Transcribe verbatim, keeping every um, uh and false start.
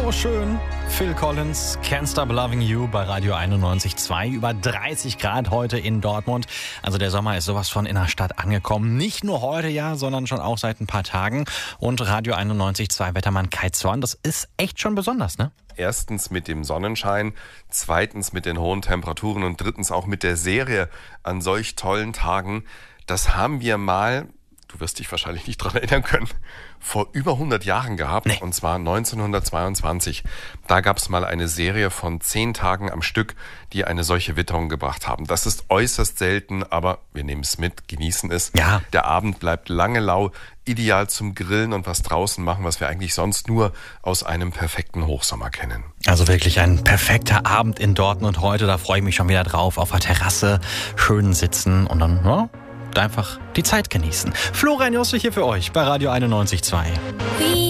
So schön. Phil Collins, Can't Stop Loving You bei Radio einundneunzig Komma zwei. Über dreißig Grad heute in Dortmund. Also der Sommer ist sowas von in der Stadt angekommen. Nicht nur heute ja, sondern schon auch seit ein paar Tagen. Und Radio einundneunzig Komma zwei Wettermann Kai Zorn, das ist echt schon besonders, ne? Erstens mit dem Sonnenschein, zweitens mit den hohen Temperaturen und drittens auch mit der Serie an solch tollen Tagen. Das haben wir mal, du wirst dich wahrscheinlich nicht dran erinnern können, vor über hundert Jahren gehabt, nee. Und zwar neunzehnhundertzweiundzwanzig. Da gab es mal eine Serie von zehn Tagen am Stück, die eine solche Witterung gebracht haben. Das ist äußerst selten, aber wir nehmen es mit, genießen es. Ja. Der Abend bleibt lange lau, ideal zum Grillen und was draußen machen, was wir eigentlich sonst nur aus einem perfekten Hochsommer kennen. Also wirklich ein perfekter Abend in Dortmund heute, da freue ich mich schon wieder drauf, auf der Terrasse, schön sitzen und dann, ja, einfach die Zeit genießen. Florian Josse hier für euch bei Radio einundneunzig Komma zwei.